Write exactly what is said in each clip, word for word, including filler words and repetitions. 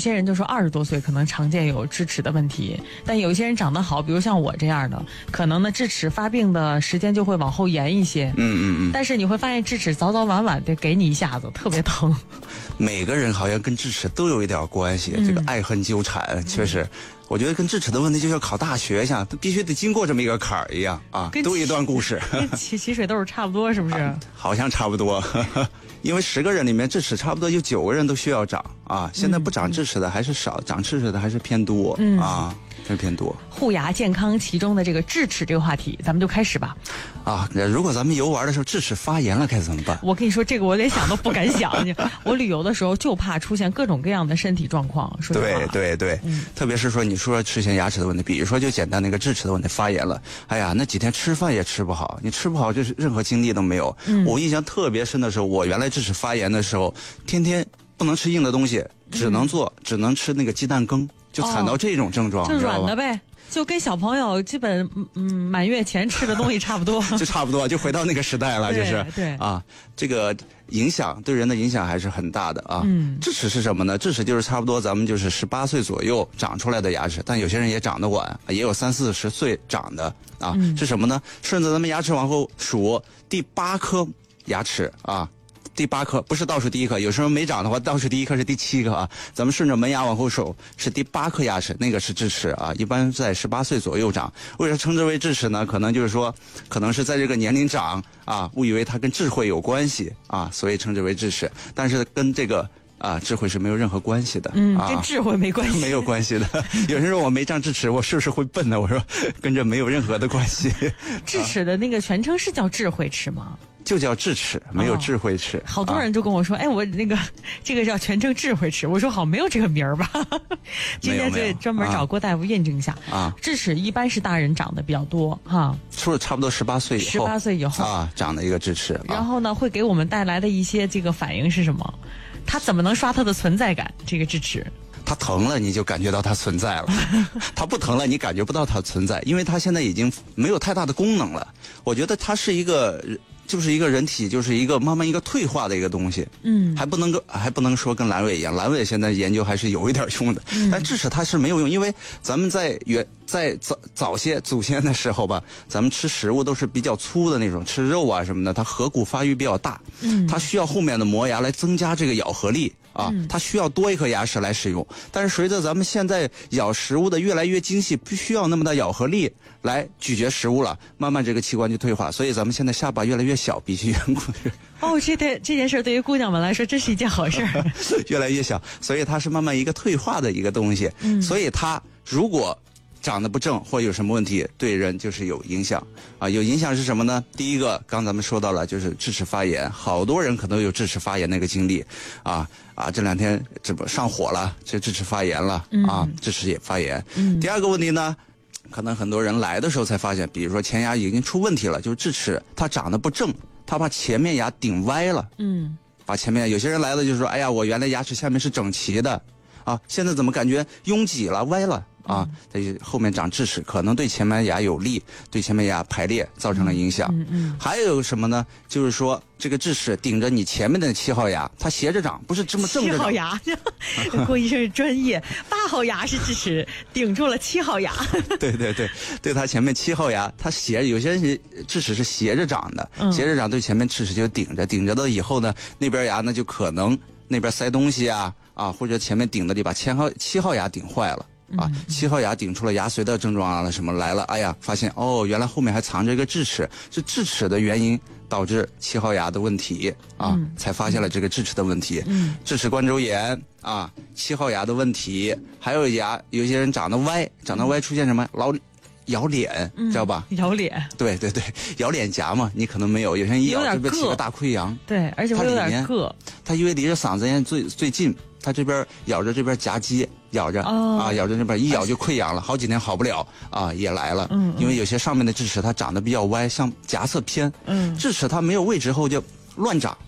些人就说二十多岁可能常见有智齿的问题，但有一些人长得好，比如像我这样的，可能呢智齿发病的时间就会往后延一些。 嗯嗯嗯。 但是你会发现智齿早早晚晚得给你一下子，特别疼。 每个人好像跟智齿都有一点关系，嗯、这个爱恨纠缠，确实。我觉得跟智齿的问题就像考大学一样，必须得经过这么一个坎儿一样啊，都有一段故事。 跟起起水痘差不多，是不是？啊、 好像差不多，呵呵，因为十个人里面智齿差不多有九个人都需要长啊。现在不长智齿的还是少，嗯、长智齿的还是偏多、嗯、啊，还是偏多。 护牙健康其中的这个智齿这个话题，咱们就开始吧。 啊，如果咱们游玩的时候智齿发炎了该怎么办？ 我跟你说，这个我连想都不敢想。我旅游的时候就怕出现各种各样的身体状况。说实话， 对对对、嗯，特别是说你说出现牙齿的问题，比如说就简单的一个智齿的问题发炎了，哎呀，那几天吃饭也吃不好，你吃不好就是任何精力都没有。嗯、我印象特别深的时候，我原来智齿发炎的时候，天天不能吃硬的东西，只能做，嗯、只能吃那个鸡蛋羹，就惨到这种症状， 哦、就软的呗。就跟小朋友基本嗯满月前吃的东西差不多， 就差不多，就回到那个时代了，就是对啊，这个影响对人的影响还是很大的啊。嗯，智齿是什么呢？智齿就是差不多咱们就是十八岁左右长出来的牙齿，但有些人也长得晚，也有三四十岁长的啊。嗯、是什么呢？顺着咱们牙齿往后数，第八颗牙齿啊。第八颗不是倒数第一颗，有时候没长的话，倒数第一颗是第七颗啊。咱们顺着门牙往后数，是第八颗牙齿，那个是智齿啊，一般在十八岁左右长。为什么称之为智齿呢？可能就是说，可能是在这个年龄长啊，误以为它跟智慧有关系啊，所以称之为智齿。但是跟这个啊智慧是没有任何关系的， 嗯， 啊、 跟智慧没关系， 没有关系的。有人说我没长智齿，我是不是会笨呢？我说跟这没有任何的关系。 智齿的那个全称是叫智慧齿吗？ 就叫智齿，没有智慧齿、哦。 好多人就跟我说，啊、哎，我那个这个叫全称智慧齿。我说好，没有这个名儿吧？今天就专门找郭大夫验证一下啊。智齿一般是大人长的比较多哈， 除了差不多十八岁以后， 十八岁以后啊长的一个智齿。 然后呢，会给我们带来的一些这个反应是什么？它怎么能刷它的存在感？这个智齿。 它疼了，你就感觉到它存在了；它不疼了，你感觉不到它存在，因为它现在已经没有太大的功能了。我觉得它是一个。就是一个人体，就是一个慢慢一个退化的一个东西，嗯，还不能够，还不能说跟阑尾一样，阑尾现在研究还是有一点用的，嗯、但智齿它是没有用，因为咱们在原在早早些祖先的时候吧，咱们吃食物都是比较粗的那种，吃肉啊什么的，它颌骨发育比较大，嗯，它需要后面的磨牙来增加这个咬合力。啊，它需要多一颗牙齿来使用，但是随着咱们现在咬食物的越来越精细，不需要那么大咬合力来咀嚼食物了，慢慢这个器官就退化，所以咱们现在下巴越来越小，比起远古人。 哦，这件这件事对于姑娘们来说真是一件好事儿， 越来越小，所以它是慢慢一个退化的一个东西，嗯、所以它如果长得不正或有什么问题，对人就是有影响啊。有影响是什么呢？第一个，刚咱们说到了，就是智齿发炎，好多人可能有智齿发炎那个经历啊啊，这两天这不上火了，这智齿发炎了、嗯、啊，智齿也发炎、嗯。第二个问题呢，可能很多人来的时候才发现，比如说前牙已经出问题了，就是智齿它长得不正，它把前面牙顶歪了，嗯，把前面有些人来了就说，哎呀，我原来牙齿下面是整齐的啊，现在怎么感觉拥挤了、歪了？啊，它后面长智齿，可能对前面牙有利，对前面牙排列造成了影响。嗯嗯。还有什么呢？就是说这个智齿顶着你前面的七号牙，它斜着长，不是这么正着长。七号牙，郭医生是专业。八号牙是智齿顶住了七号牙。 对对对，对它前面七号牙，它斜，有些人是智齿是斜着长的，嗯、斜着长对前面智齿就顶着，顶着了以后呢，那边牙呢就可能那边塞东西啊啊，或者前面顶的里把七号七号牙顶坏了。啊，七号牙顶出了牙髓的症状啊，什么来了？哎呀，发现哦，原来后面还藏着一个智齿，是智齿的原因导致七号牙的问题啊，嗯、才发现了这个智齿的问题。嗯，智齿冠周炎啊，七号牙的问题，还有牙，有些人长得歪，长得歪出现什么老咬脸，嗯、知道吧？ 咬脸。对对对，咬脸颊嘛，你可能没有，有些人一咬就被起个大溃疡。 对，而且会有点硌。 它因为离着嗓子眼最最近。它这边咬着这边夹击，咬着、哦、啊，咬着这边一咬就溃疡了，好几天好不了啊，也来了。嗯，因为有些上面的智齿它长得比较歪，像颊侧偏。嗯，智齿它没有位置后就乱长，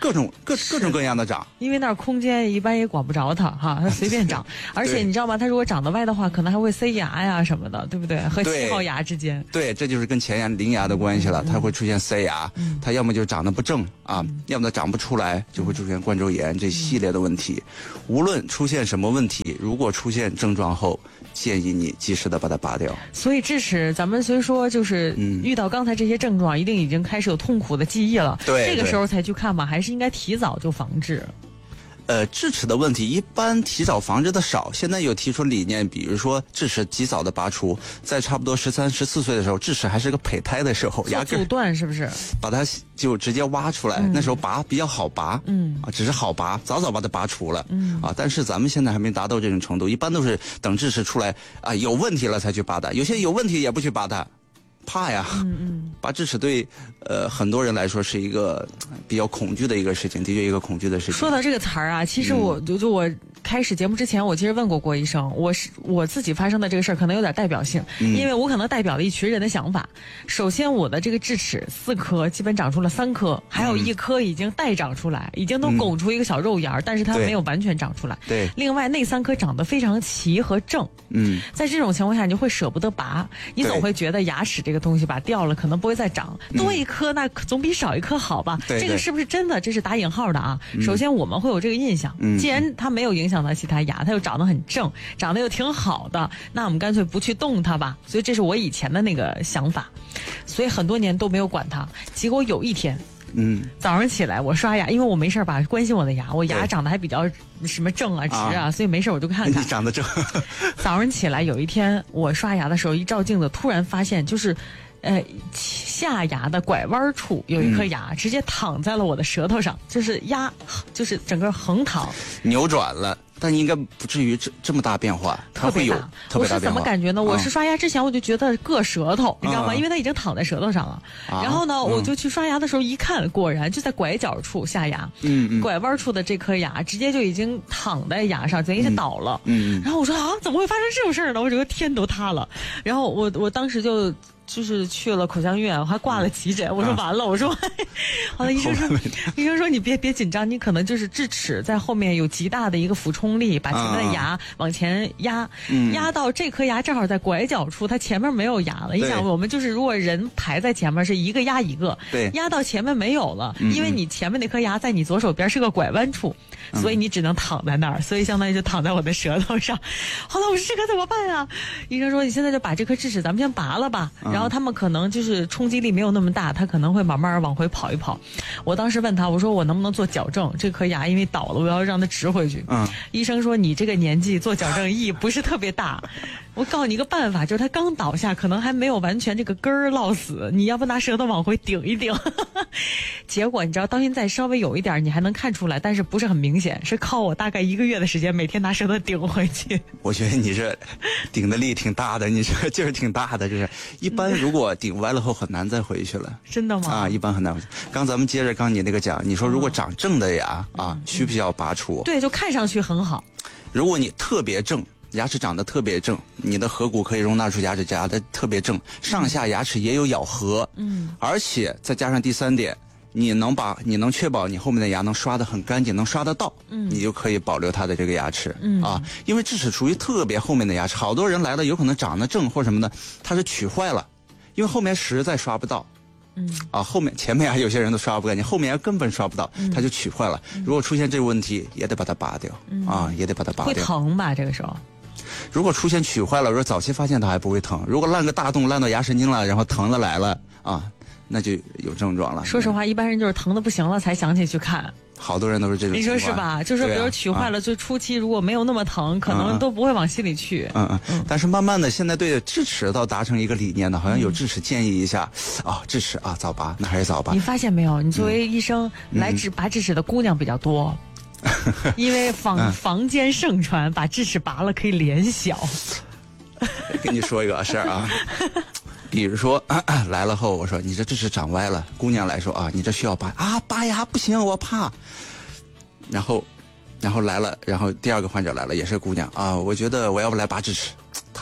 各种各各种各样的长。 因为那儿空间一般也管不着它哈，它随便长。而且你知道吗？它如果长得歪的话，可能还会塞牙呀什么的，对不对？和七号牙之间。 对，这就是跟前牙邻牙的关系了，它会出现塞牙，嗯、它要么就长得不正啊，嗯、要么长不出来，就会出现冠周炎这系列的问题。无论出现什么问题，如果出现症状后，建议你及时的把它拔掉。 所以智齿，咱们虽说就是遇到刚才这些症状，一定已经开始有痛苦的记忆了。 对， 这个时候才去看吧，还是应该提早就防治。 呃，智齿的问题一般提早防治的少，现在有提出理念，比如说智齿及早的拔除，在差不多十三、十四岁的时候，智齿还是个胚胎的时候，牙根阻断是不是？ 把它就直接挖出来，嗯、那时候拔比较好拔，嗯啊，只是好拔，早早把它拔除了，嗯啊，但是咱们现在还没达到这种程度，一般都是等智齿出来啊有问题了才去拔它，有些有问题也不去拔它。怕呀，嗯嗯，拔智齿对呃很多人来说是一个比较恐惧的一个事情，的确一个恐惧的事情。 说到这个词儿啊，其实我、嗯、就就我开始节目之前，我其实问过郭医生，我是我自己发生的这个事儿可能有点代表性，嗯、因为我可能代表了一群人的想法。首先，我的这个智齿四颗基本长出了三颗，还有一颗已经待长出来，已经都拱出一个小肉芽，嗯、但是它没有完全长出来。 对。 另外，那三颗长得非常齐和正。嗯。在这种情况下，你就会舍不得拔，你总会觉得牙齿这个东西拔掉了可能不会再长，多一颗那总比少一颗好吧？ 对对， 这个是不是真的？这是打引号的啊。嗯、首先我们会有这个印象，嗯、既然它没有影响到其他牙，它又长得很正，长得又挺好的，那我们干脆不去动它吧。所以这是我以前的那个想法，所以很多年都没有管它。结果有一天。嗯，早上起来我刷牙，因为我没事吧，关心我的牙，我牙长得还比较什么正啊直啊，啊所以没事我就看看。 你长得正。 早上起来有一天我刷牙的时候，一照镜子，突然发现就是。呃，下牙的拐弯处有一颗牙，嗯、直接躺在了我的舌头上，就是压，就是整个横躺， 扭转了，但应该不至于这这么大变化，它会有特别大变化。 我是怎么感觉呢？嗯、我是刷牙之前我就觉得硌舌头，嗯、你知道吗？因为它已经躺在舌头上了。啊、然后呢，嗯、我就去刷牙的时候一看，果然就在拐角处下牙，嗯嗯，拐弯处的这颗牙直接就已经躺在牙上，等于是倒了。嗯嗯。然后我说啊，怎么会发生这种事儿呢？我整个天都塌了。然后我我当时就。就是去了口腔医院，我还挂了急诊。我说完了，我说，好了，医生说，医生说你别别紧张，你可能就是智齿在后面有极大的一个俯冲力，把前面的牙往前压，压到这颗牙正好在拐角处，它前面没有牙了。你想，我们就是如果人排在前面是一个压一个， 对， 压到前面没有了，因为你前面那颗牙在你左手边是个拐弯处，所以你只能躺在那儿，所以相当于就躺在我的舌头上。好了，我说这可怎么办啊？医生说你现在就把这颗智齿咱们先拔了吧。然后他们可能就是冲击力没有那么大，他可能会慢慢往回跑一跑。我当时问他，我说我能不能做矫正？这颗牙因为倒了，我要让它植回去。嗯，医生说你这个年纪做矫正意义不是特别大。我告诉你一个办法，就是他刚倒下，可能还没有完全这个根儿落死，你要不拿舌头往回顶一顶。结果你知道，到现在稍微有一点你还能看出来，但是不是很明显，是靠我大概一个月的时间，每天拿舌头顶回去。 我觉得你这顶的力挺大的，你这劲儿挺大的，就是一般如果顶歪了后很难再回去了。 真的吗？ 啊，一般很难回去。刚咱们接着刚你那个讲，你说如果长正的牙、嗯、啊，需不需要拔除？ 对，就看上去很好。 如果你特别正。牙齿长得特别正，你的颌骨可以容纳出牙齿夹的特别正，上下牙齿也有咬合，嗯，而且再加上第三点，你能把你能确保你后面的牙能刷得很干净，能刷得到，嗯，你就可以保留它的这个牙齿，嗯啊，因为智齿属于特别后面的牙齿，好多人来了有可能长得正或什么的，它是取坏了，因为后面实在刷不到。嗯啊，后面前面牙有些人都刷不干净，后面牙根本刷不到，它就取坏了。嗯、如果出现这个问题，也得把它拔掉，嗯、啊，也得把它拔掉。 会疼吧？这个时候， 如果出现取坏了，如果早期发现它还不会疼；如果烂个大洞，烂到牙神经了，然后疼的来了啊，那就有症状了。 说实话，一般人就是疼的不行了才想起去看。 好多人都是这种情况， 你说是吧？就是比如取坏了，就初期如果没有那么疼，可能都不会往心里去。 嗯嗯。嗯但是慢慢的，现在对智齿倒达成一个理念呢，好像有智齿建议一下，啊，智齿啊早拔，那还是早拔。 你发现没有？你作为医生来智拔智齿的姑娘比较多，因为坊坊间盛传把智齿拔了可以脸小。 跟你说一个事儿啊。比如说、啊啊、来了后，我说你这智齿长歪了，姑娘来说啊，你这需要拔啊，拔牙不行，我怕。然后，然后来了，然后第二个患者来了，也是姑娘啊，我觉得我要不来拔智齿，她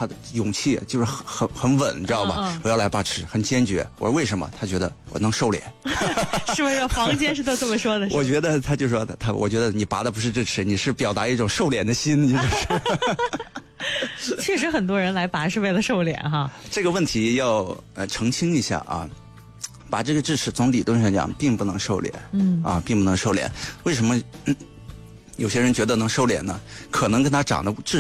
他的勇气就是很很很稳，你知道吧？嗯嗯我要来拔智齿，很坚决。我说为什么？他觉得我能瘦脸。 是不是房间是都这么说的？ 我觉得他就说他，我觉得你拔的不是智齿，你是表达一种瘦脸的心，你就是。 确实很多人来拔是为了瘦脸哈。 这个问题要呃澄清一下啊，拔这个智齿从理论上讲并不能瘦脸，嗯啊，并不能瘦脸。为什么、嗯、有些人觉得能瘦脸呢？可能跟他长的智